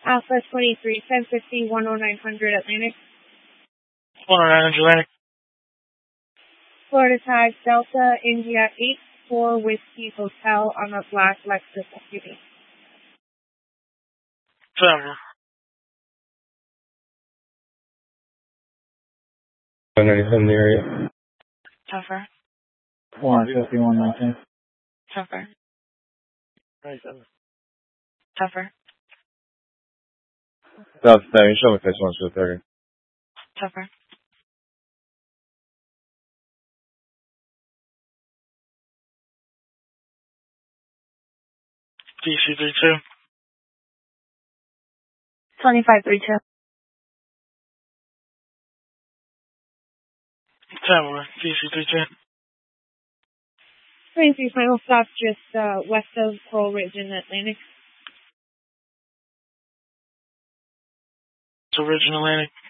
Alpha 23, 1050, 10900 Atlantic. 10900 Atlantic. Florida Tag Delta India 84 Whiskey Hotel on a black Lexus SUV. Trevor. 197 in the area. Tougher. 150, 119. Tougher. 97. Tougher. South 7, show me face 1 to 30. Tougher. DC 32. 2532. Tamara, DC 32. 23 final stop just west of Coral Ridge in Atlantic. It's Original Atlantic.